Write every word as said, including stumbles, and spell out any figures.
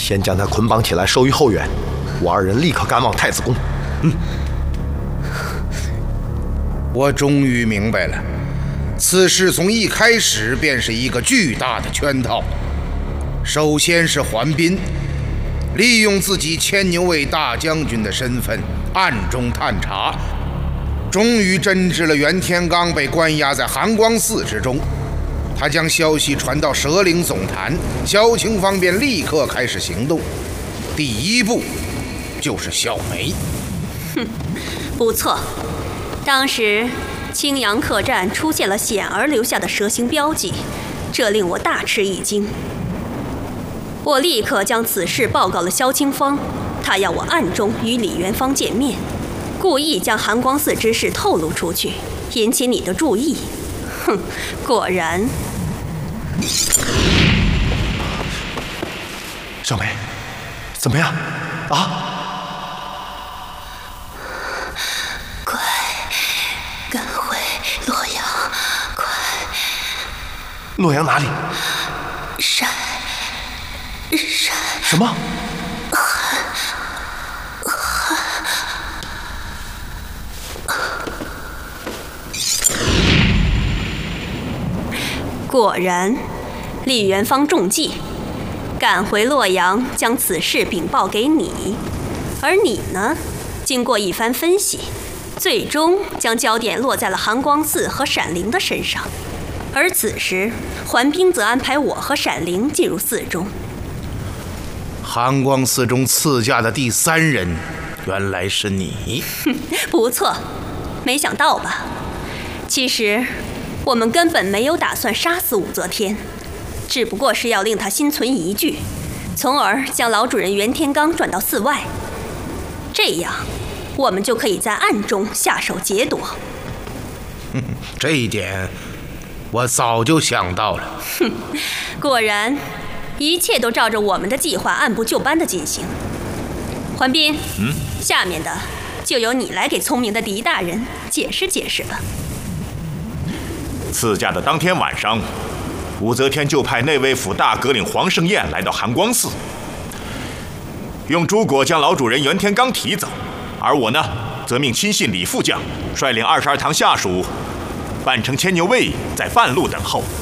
先将他捆绑起来，收于后园。我二人立刻赶往太子宫。 嗯，我终于明白了，此事从一开始便是一个巨大的圈套。首先是桓斌，利用自己牵牛卫大将军的身份，暗中探查，终于侦知了袁天罡被关押在寒光寺之中。他将消息传到蛇岭总坛，萧清芳便立刻开始行动。第一步就是小梅。 哼，不错。当时青阳客栈出现了显儿留下的蛇形标记，这令我大吃一惊。我立刻将此事报告了萧清芳，他要我暗中与李元芳见面，故意将寒光寺之事透露出去，引起你的注意。哼，果然。 小梅，怎么样？啊？ 快，赶回洛阳！快！ 洛阳哪里？ 山。山。 什么？ 寒。寒。 果然，李元芳中计，赶回洛阳将此事禀报给你，而你呢，经过一番分析，最终将焦点落在了寒光寺和闪灵的身上。而此时，桓斌则安排我和闪灵进入寺中。 寒光寺中赐驾的第三人，原来是你。 不错，没想到吧？其实我们根本没有打算杀死武则天，只不过是要令他心存疑惧，从而将老主人袁天罡转到寺外，这样我们就可以在暗中下手劫夺。 哼，这一点我早就想到了。 哼，果然一切都照着我们的计划按部就班的进行。桓斌， 嗯， 下面的就由你来给聪明的狄大人解释解释了。 赐驾的当天晚上，武则天就派内卫府大阁领黄胜彦来到寒光寺，用朱果将老主人袁天罡提走，而我呢，则命亲信李副将率领二十二堂下属扮成牵牛卫，在半路等候。